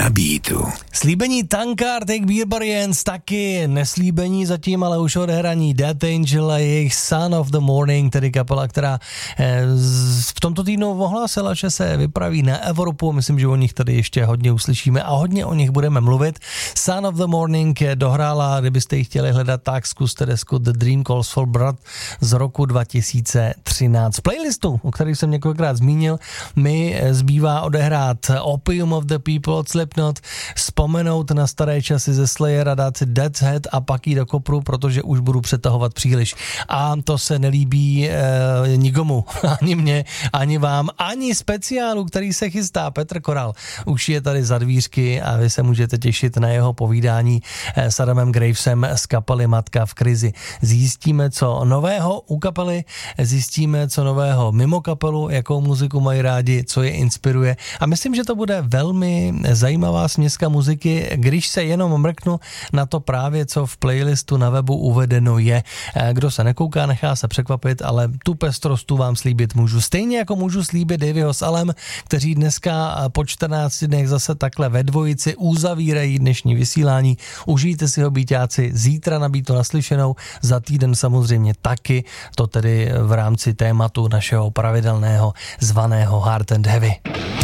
na beatu. Slíbení Tankard, Take Barbarians, taky neslíbení zatím, ale už odehraní Death Angel a jejich Son of the Morning, tedy kapela, která v tomto týdnu ohlásila, že se vypraví na Evropu. Myslím, že o nich tady ještě hodně uslyšíme a hodně o nich budeme mluvit. Son of the Morning dohrála, kdybyste ji chtěli hledat, tak zkuste desku The Dream Calls for Blood z roku 2013. Playlistu, o který jsem několikrát zmínil, mi zbývá odehrát Opium of the People od Slipknot, vzpomenout na staré časy ze Slayera, dát si Death's Head a pak jít do kopru, protože už budu přetahovat příliš. A to se nelíbí nikomu, ani mně, ani vám, ani speciálu, který se chystá. Petr Koral už je tady za dvířky a vy se můžete těšit na jeho povídání s Adamem Gravesem z kapely Matka v krizi. Zjistíme, co nového u kapely, zjistíme, co nového mimo kapelu, jakou muziku mají rádi, co je inspiruje. A myslím, že to bude velmi zajímavá směska muziky, když se jenom mrknu na to právě, co v playlistu na webu uvedeno je. Kdo se nekouká, nechá se překvapit, ale tu pestrostu vám slíbit můžu. Stejně jako můžu slíbit Davyho s Alem, kteří dneska po 14 dnech zase takhle ve dvojici uzavírají dnešní vysílání. Užijte si ho, býťáci, zítra na Beatu naslyšenou, za týden samozřejmě taky, to tedy v rámci tématu našeho pravidelného zvaného Hard and Heavy.